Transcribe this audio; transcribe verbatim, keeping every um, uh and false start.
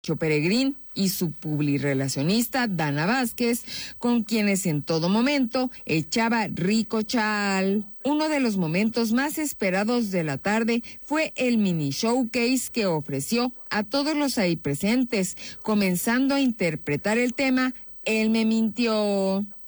Peregrín y su publirelacionista Dana Vázquez, con quienes en todo momento echaba rico chal. Uno de los momentos más esperados de la tarde fue el mini showcase que ofreció a todos los ahí presentes, comenzando a interpretar el tema Él me mintió.